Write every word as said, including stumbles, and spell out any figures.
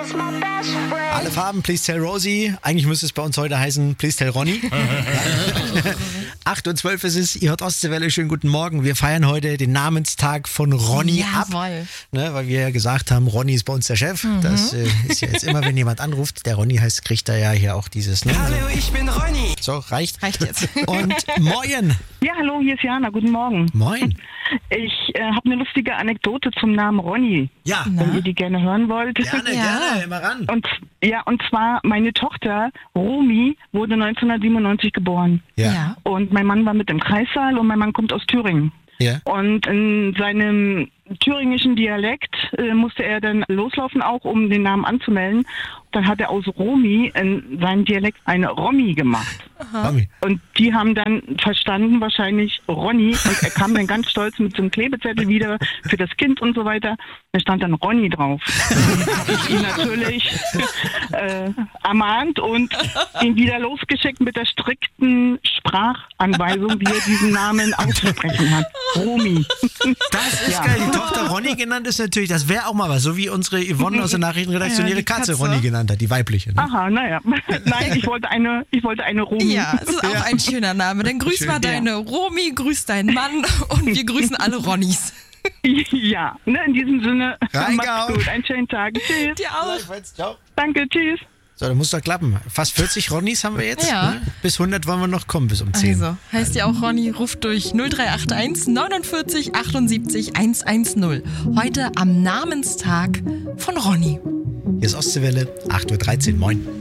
Alle Farben, please tell Rosie. Eigentlich müsste es bei uns heute heißen, please tell Ronny. acht Uhr zwölf ist es, ihr hört Ostseewelle, schönen guten Morgen. Wir feiern heute den Namenstag von Ronny Jawohl. ab. Ne, weil wir ja gesagt haben, Ronny ist bei uns der Chef. Mhm. Das äh, ist ja jetzt immer, wenn jemand anruft, der Ronny heißt, kriegt er ja hier auch dieses. Ne? Hallo, ich bin Ronny. So, reicht. Reicht jetzt. Und moin. Ja, hallo, hier ist Jana. Guten Morgen. Moin. Ich äh, habe eine lustige Anekdote zum Namen Ronny, Ja, wenn ihr die gerne hören wollt. gerne, Ja. gerne, immer ran. Und ja, und zwar meine Tochter Romy wurde neunzehnhundertsiebenundneunzig geboren. Ja. Ja. Und mein Mann war mit im Kreissaal und mein Mann kommt aus Thüringen. Ja. Und in seinem thüringischen Dialekt äh, musste er dann loslaufen auch, um den Namen anzumelden. Dann hat er aus Romy in seinem Dialekt eine Romy gemacht. Romy. Und die haben dann verstanden wahrscheinlich Ronny und er kam dann ganz stolz mit so einem Klebezettel wieder für das Kind und so weiter. Da stand dann Ronny drauf. Ich ihn natürlich äh, ermahnt und ihn wieder losgeschickt mit der strikten Sprachanweisung, wie er diesen Namen auszusprechen hat. Romy. Das ist Ja. geil. Die Tochter Ronny genannt ist natürlich, das wäre auch mal was, so wie unsere Yvonne aus der Nachrichtenredaktion Ja, ihre die Katze, Katze. Ronny genannt hat, die weibliche. Ne? Aha, naja. Nein, ich wollte eine, ich wollte eine Romy. Ja, es ist auch ein schöner Name. Dann grüß Schön. mal deine Romy, grüß deinen Mann und wir grüßen alle Ronnys. Ja, ne, in diesem Sinne, Reingehauen. macht's gut, einen schönen Tag. Tschüss. Dir auch. Ciao. Danke, tschüss. So, da muss doch klappen. Fast vierzig Ronnys haben wir jetzt. Ja. Ne? Bis hundert wollen wir noch kommen, bis um zehn. Also, heißt ja auch Ronny, ruft durch null drei acht eins neunundvierzig achtundsiebzig hundertzehn. Heute am Namenstag von Ronny. Hier ist Ostseewelle, acht Uhr dreizehn. Moin.